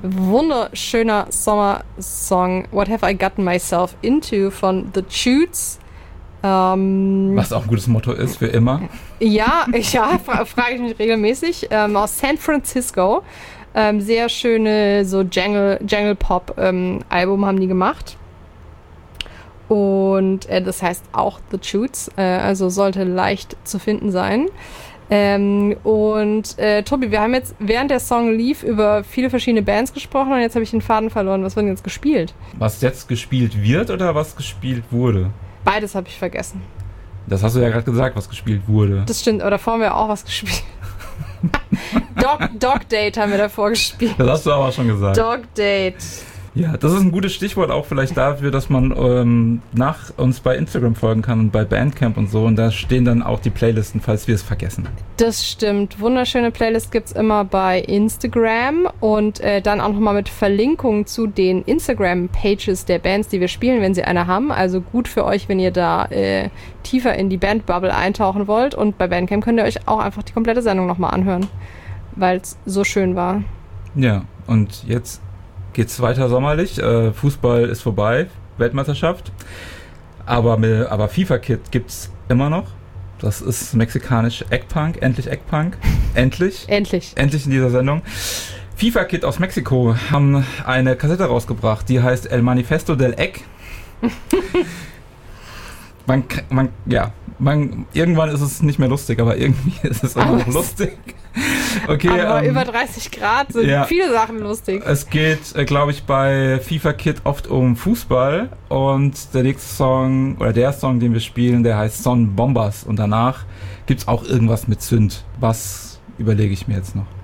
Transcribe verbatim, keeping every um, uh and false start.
wunderschöner Sommersong What Have I Gotten Myself Into von The Chutes. Ähm, Was auch ein gutes Motto ist, für immer. Ja, ja fra- frage ich mich regelmäßig. Ähm, aus San Francisco. Ähm, sehr schöne so Jangle, Jangle Pop ähm, Album haben die gemacht. Und äh, das heißt auch The Chutes. Äh, also sollte leicht zu finden sein. Ähm, und äh, Tobi, wir haben jetzt während der Song lief über viele verschiedene Bands gesprochen und jetzt habe ich den Faden verloren. Was wird denn jetzt gespielt? Was jetzt gespielt wird oder was gespielt wurde? Beides habe ich vergessen. Das hast du ja gerade gesagt, was gespielt wurde. Das stimmt, aber davor haben wir auch was gespielt. Dog, Dog Date haben wir davor gespielt. Das hast du aber schon gesagt. Dog Date. Ja, das ist ein gutes Stichwort auch vielleicht dafür, dass man ähm, nach uns bei Instagram folgen kann und bei Bandcamp und so. Und da stehen dann auch die Playlisten, falls wir es vergessen. Das stimmt. Wunderschöne Playlist gibt's immer bei Instagram und äh, dann auch nochmal mit Verlinkungen zu den Instagram-Pages der Bands, die wir spielen, wenn sie eine haben. Also gut für euch, wenn ihr da äh, tiefer in die Bandbubble eintauchen wollt. Und bei Bandcamp könnt ihr euch auch einfach die komplette Sendung nochmal anhören, weil es so schön war. Ja, und jetzt geht's weiter sommerlich. Äh, Fußball ist vorbei, Weltmeisterschaft. Aber, mit, aber FIFA-Kit gibt's immer noch. Das ist mexikanisch Eggpunk. Endlich Eggpunk. Endlich. Endlich. Endlich in dieser Sendung. FIFA-Kit aus Mexiko haben eine Kassette rausgebracht, die heißt El Manifesto del Egg. man, man, ja, man, irgendwann ist es nicht mehr lustig, aber irgendwie ist es immer noch lustig. Okay, aber ähm, über dreißig Grad sind ja, viele Sachen lustig. Es geht, äh, glaube ich, bei FIFA-Kit oft um Fußball und der nächste Song, oder der Song, den wir spielen, der heißt Son Bombas und danach gibt's auch irgendwas mit Sünd. Was überlege ich mir jetzt noch?